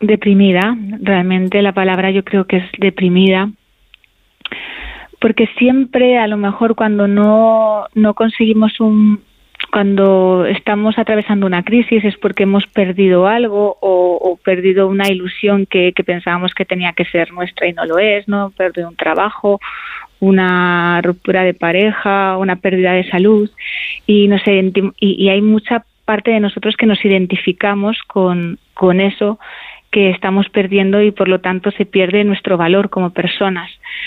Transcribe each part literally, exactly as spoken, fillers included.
deprimida, realmente la palabra yo creo que es deprimida, porque siempre a lo mejor cuando no, no conseguimos un... cuando estamos atravesando una crisis es porque hemos perdido algo o, o perdido una ilusión que, que pensábamos que tenía que ser nuestra y no lo es, ¿no? Perdido un trabajo, una ruptura de pareja, una pérdida de salud y, no sé, y, y hay mucha parte de nosotros que nos identificamos con, con eso que estamos perdiendo y por lo tanto se pierde nuestro valor como personas.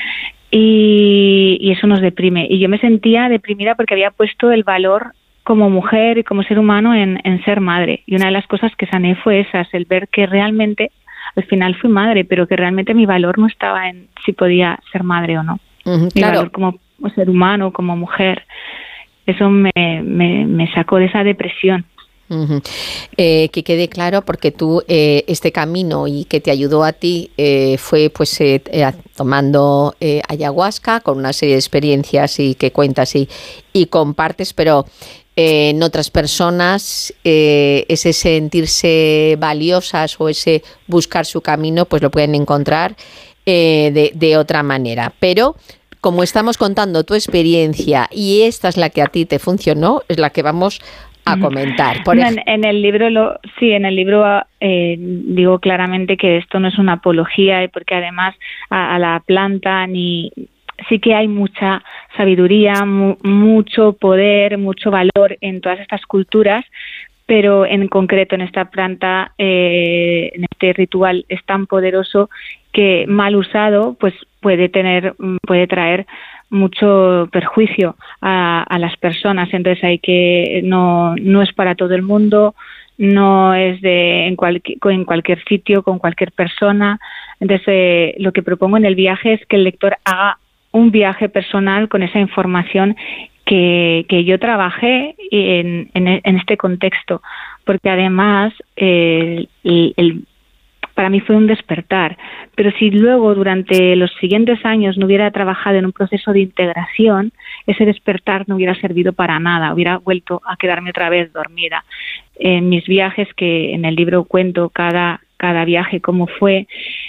Y, y eso nos deprime. Y yo me sentía deprimida porque había puesto el valor como mujer y como ser humano en, en ser madre. Y una de las cosas que sané fue esa, el ver que realmente, al final fui madre, pero que realmente mi valor no estaba en si podía ser madre o no. Uh-huh, mi claro. valor como ser humano, como mujer. Eso me, me, me sacó de esa depresión. Uh-huh. Eh, que quede claro, porque tú eh, este camino y que te ayudó a ti eh, fue pues eh, eh, tomando eh, ayahuasca con una serie de experiencias y que cuentas y, y compartes, pero eh, en otras personas eh, ese sentirse valiosas o ese buscar su camino pues lo pueden encontrar eh, de, de otra manera, pero como estamos contando tu experiencia y esta es la que a ti te funcionó, es la que vamos a comentar. Por en, en el libro, lo, sí, en el libro eh, digo claramente que esto no es una apología, porque además a, a la planta ni sí que hay mucha sabiduría, mu, mucho poder, mucho valor en todas estas culturas, pero en concreto en esta planta, eh, en este ritual es tan poderoso que mal usado, pues puede tener, puede traer mucho perjuicio a, a las personas. Entonces hay que no no es para todo el mundo, no es de en, cual, en cualquier sitio con cualquier persona. Entonces eh, lo que propongo en el viaje es que el lector haga un viaje personal con esa información que, que yo trabajé en, en, en este contexto, porque además eh, el, el para mí fue un despertar, pero si luego durante los siguientes años no hubiera trabajado en un proceso de integración, ese despertar no hubiera servido para nada, hubiera vuelto a quedarme otra vez dormida. En mis viajes, que en el libro cuento cada, cada viaje cómo fue,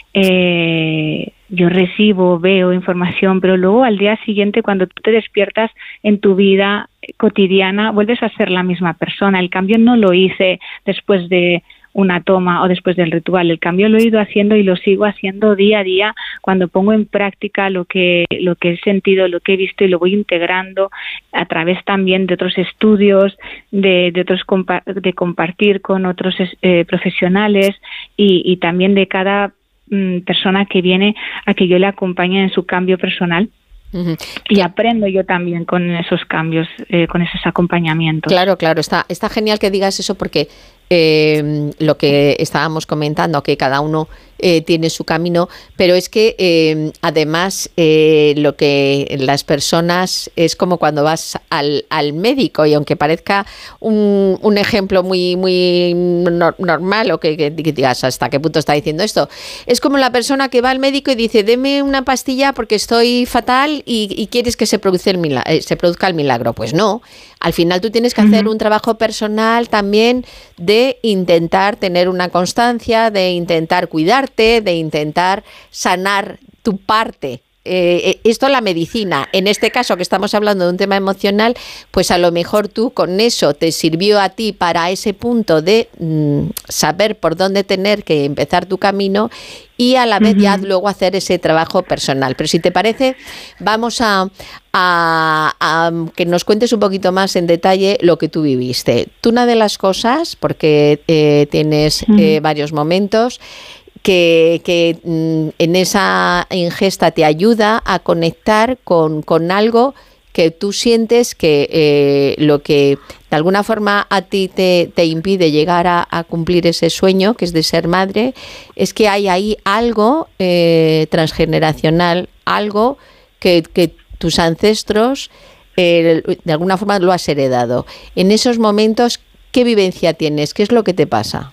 eh, yo recibo, veo información, pero luego al día siguiente cuando tú te despiertas en tu vida cotidiana, vuelves a ser la misma persona. El cambio no lo hice después de una toma o después del ritual, el cambio lo he ido haciendo y lo sigo haciendo día a día cuando pongo en práctica lo que lo que he sentido, lo que he visto y lo voy integrando a través también de otros estudios, de, de otros compa- de compartir con otros eh, profesionales y, y también de cada mm, persona que viene a que yo le acompañe en su cambio personal. Uh-huh. Y aprendo yo también con esos cambios, eh, con esos acompañamientos. Claro, claro, está, está genial que digas eso porque eh, lo que estábamos comentando, que cada uno eh, tiene su camino, pero es que eh, además eh, lo que las personas es como cuando vas al, al médico y aunque parezca un, un ejemplo muy muy no, normal o que, que, que digas hasta qué punto está diciendo esto, es como la persona que va al médico y dice deme una pastilla porque estoy fatal y, y quieres que se produzca el milagro, eh, se produzca el milagro. Pues no, al final tú tienes que uh-huh. hacer un trabajo personal también de intentar tener una constancia, de intentar cuidarte, de intentar sanar tu parte. Eh, esto la medicina, en este caso que estamos hablando de un tema emocional, pues a lo mejor tú con eso te sirvió a ti para ese punto de mm, saber por dónde tener que empezar tu camino y a la vez uh-huh. ya luego hacer ese trabajo personal. Pero si te parece, vamos a, a, a que nos cuentes un poquito más en detalle lo que tú viviste. Tú una de las cosas, porque eh, tienes uh-huh. eh, varios momentos, que, que mm, en esa ingesta te ayuda a conectar con, con algo que tú sientes que eh, lo que de alguna forma a ti te, te impide llegar a, a cumplir ese sueño, que es de ser madre, es que hay ahí algo eh, transgeneracional, algo que, que tus ancestros eh, de alguna forma lo has heredado. En esos momentos, ¿qué vivencia tienes? ¿Qué es lo que te pasa?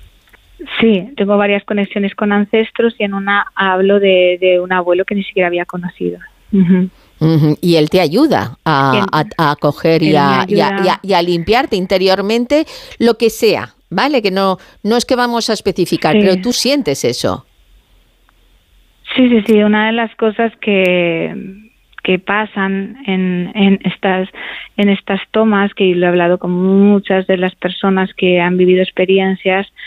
Sí, tengo varias conexiones con ancestros y en una hablo de, de un abuelo que ni siquiera había conocido. Uh-huh. Uh-huh. Y él te ayuda a, a, a coger y a, y, a, y, a, y a limpiarte interiormente lo que sea, ¿vale? Que no, no es que vamos a especificar, Sí. pero tú sientes eso. Sí, sí, sí. Una de las cosas que, que pasan en, en estas en estas tomas, que lo he hablado con muchas de las personas que han vivido experiencias,